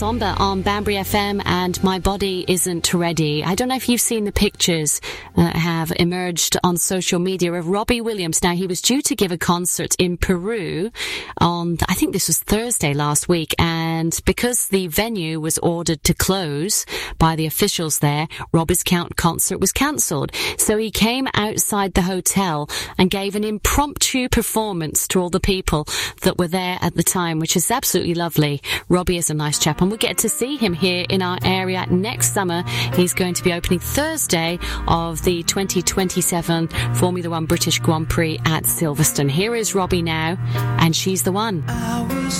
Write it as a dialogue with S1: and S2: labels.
S1: Somber on Banbury FM and My Body Isn't Ready. I don't know if you've seen the pictures that have emerged on social media of Robbie Williams. Now, he was due to give a concert in Peru on, I think this was Thursday last week, and because the venue was ordered to close by the officials there, Robbie's concert was cancelled. So he came outside the hotel and gave an impromptu performance to all the people that were there at the time, which is absolutely lovely. Robbie is a nice chap, and we'll get to see him here in our area next summer. He's going to be opening Thursday of the 2027 Formula One British Grand Prix at Silverstone. Here is Robbie now, and She's the One.
S2: I was